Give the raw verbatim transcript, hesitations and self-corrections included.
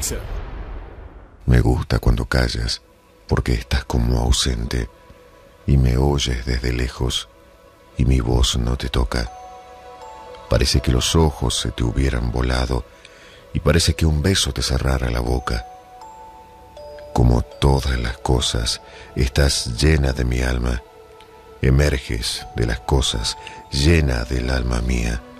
Pixel. Me gusta cuando callas, porque estás como ausente y me oyes desde lejos y mi voz no te toca. Parece que los ojos se te hubieran volado y parece que un beso te cerrara la boca. Como todas las cosas, estás llena de mi alma. Emerges de las cosas, llena del alma mía.